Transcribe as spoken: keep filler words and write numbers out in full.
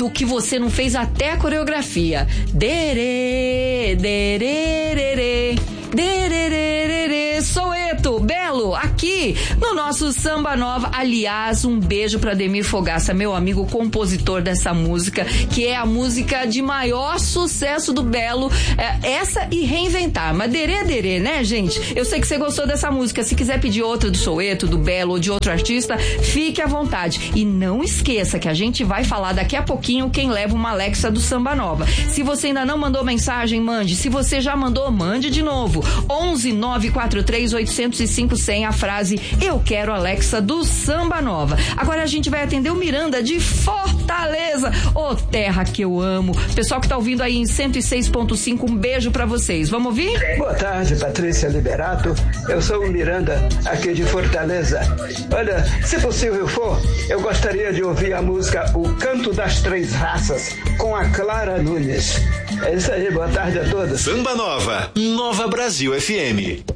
do que você não fez até a coreografia. Derê, derê, derê, derê, Soweto, Belo, aqui no nosso Samba Nova. Aliás, um beijo para Ademir Fogaça, meu amigo compositor dessa música, que é a música de maior sucesso do Belo, é, essa e Reinventar. Mas derê, derê, né, gente? Eu sei que você gostou dessa música. Se quiser pedir outra do Soweto, do Belo ou de outro artista, fique à vontade. E não esqueça que a gente vai falar daqui a pouquinho quem leva uma Alexa do Samba Nova. Se você ainda não mandou mensagem, mande. Se você já mandou, mande de novo. onze nove quatro três oito zero cinco zero zero, a frase "Eu quero Alexa" do Samba Nova. Agora a gente vai atender o Miranda de Fortaleza. Ô, oh, terra que eu amo. Pessoal que tá ouvindo aí em cento e seis ponto cinco, um beijo pra vocês. Vamos ouvir? Boa tarde, Patrícia Liberato. Eu sou o Miranda, aqui de Fortaleza. Olha, se possível for, eu gostaria de ouvir a música O Canto das Três Raças, com a Clara Nunes. É isso aí, boa tarde a todos. Samba Nova, Nova Brasil F M.